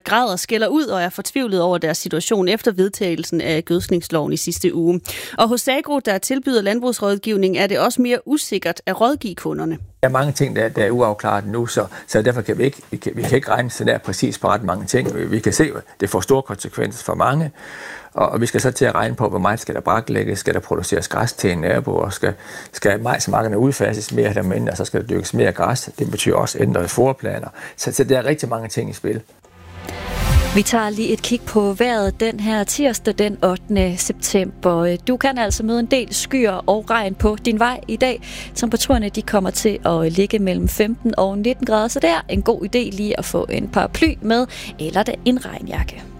græder, skælder ud og er fortvivlet over deres situation efter vedtagelsen af gødskningsloven i sidste uge. Og hos Agro, der tilbyder landbrugsrådgivning, er det også mere usikkert at rådgive kunderne. Der er mange ting, der er uafklaret nu, så derfor kan vi kan ikke regne så der præcis på ret mange ting. Vi kan se, at det får store konsekvenser for mange, og vi skal så til at regne på, hvor meget skal der braklægges, skal der produceres græs til en nabo, og skal majsmarkerne udfases mere eller mindre, så skal der dyrkes mere græs. Det betyder også ændrede forplaner. Så der er rigtig mange ting i spil. Vi tager lige et kig på vejret den her tirsdag den 8. september. Du kan altså møde en del skyer og regn på din vej i dag. Temperaturerne de kommer til at ligge mellem 15 og 19 grader, så det er en god idé lige at få en paraply med eller en regnjakke.